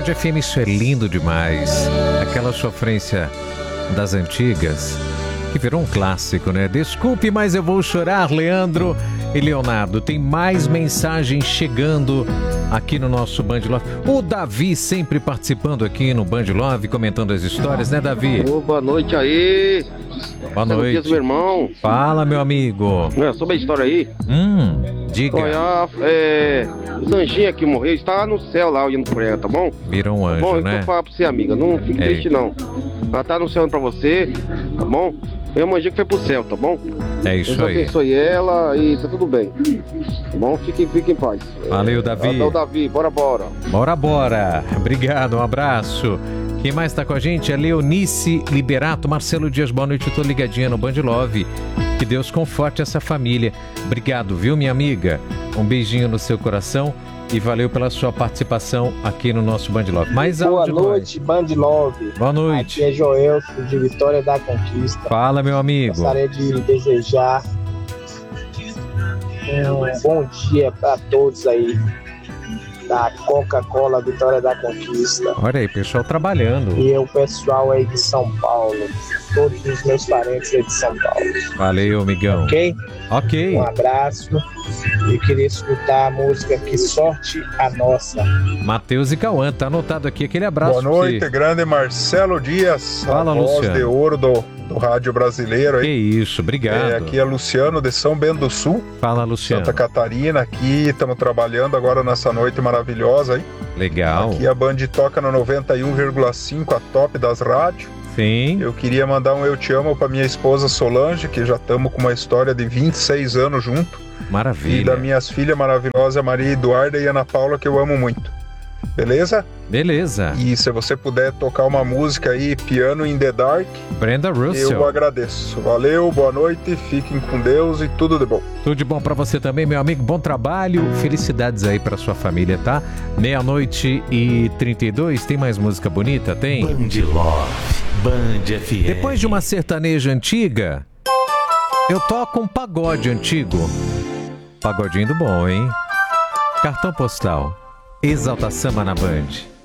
Band FM, isso é lindo demais. Aquela sofrência das antigas, que virou um clássico, né? Desculpe, mas eu vou chorar, Leandro e Leonardo. Tem mais mensagens chegando aqui no nosso Band Love. O Davi sempre participando aqui no Band Love, comentando as histórias, né, Davi? Boa noite aí. Boa noite. Meu irmão. Fala, meu amigo. Sobre a história aí. Diga. Olha, os anjinhos que morreu está no céu lá, olhando por ela, tá bom? Virou um anjo, tá bom? né? Eu vou falar pra você, amiga, não fique triste não. Ela tá no céu pra você, tá bom? Foi uma anjinha que foi pro céu, tá bom? É isso Deus aí. abençoe ela e tá tudo bem. Tá bom? Fique em paz. Valeu, Davi. Valeu, Davi. Bora. Bora. Obrigado, um abraço. Quem mais tá com a gente é Leonice Liberato. Marcelo Dias, boa noite. Eu tô ligadinha no Band Love. Que Deus conforte essa família. Obrigado, viu, minha amiga? Um beijinho no seu coração e valeu pela sua participação aqui no nosso Band Love. Boa noite, Band Love. Boa noite. Aqui é Joelso, de Vitória da Conquista. Fala, meu amigo. Gostaria de desejar um bom dia para todos aí da Coca-Cola Vitória da Conquista. Olha aí, pessoal trabalhando. E o pessoal aí de São Paulo. Todos os meus parentes aí de São Paulo. Valeu, amigão. Ok. Um abraço. E queria escutar a música Que Sorte a Nossa. Matheus e Cauã, tá anotado aqui aquele abraço. Boa noite, grande Marcelo Dias. Fala, a voz Luciano. de ouro do rádio brasileiro. Que isso, obrigado. Aqui é Luciano de São Bento do Sul. Fala, Luciano. Santa Catarina, aqui estamos trabalhando agora nessa noite maravilhosa aí. Legal. Aqui a Band toca no 91,5, a top das rádios. Sim. Eu queria mandar um Eu Te Amo para minha esposa Solange, que já estamos com uma história de 26 anos junto. Maravilha. E das minhas filhas maravilosas, Maria Eduarda e Ana Paula, que eu amo muito. Beleza? Beleza. E se você puder tocar uma música aí, Piano in the Dark, Brenda Russell. eu agradeço. Valeu, boa noite, fiquem com Deus e tudo de bom. Tudo de bom pra você também, meu amigo. Bom trabalho, felicidades aí pra sua família, tá? 00:32, tem mais música bonita? Tem? Band Love, Band FM. Depois de uma sertaneja antiga, eu toco um pagode antigo. Pagodinho do bom, hein? Cartão postal. Exalta Samba na Band.